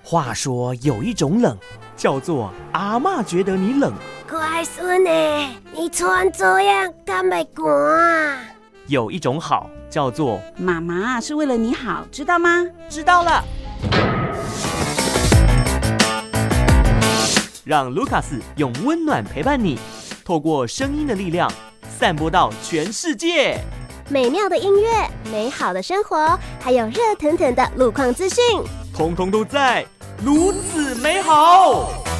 话说有一种冷，叫做阿嬷觉得你冷。 乖孙欸，你穿这样敢会寒啊？ 有一种好，叫做妈妈是为了你好，知道吗？ 知道了。让卢卡斯用温暖陪伴你，透过声音的力量，散播到全世界。 美妙的音乐，美好的生活，还有热腾腾的路况资讯， 通通都在如此美好。